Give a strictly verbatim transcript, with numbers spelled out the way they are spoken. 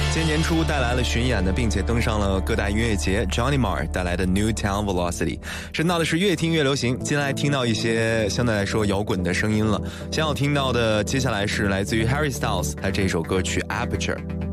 今年年初带来了巡演的，并且登上了各大音乐节 Johnny Marr 带来的 Newtown Velocity。 深道的是越听越流行，接下来听到一些相对来说摇滚的声音了。想要听到的接下来是来自于 Harry Styles 他这首歌曲 Aperture。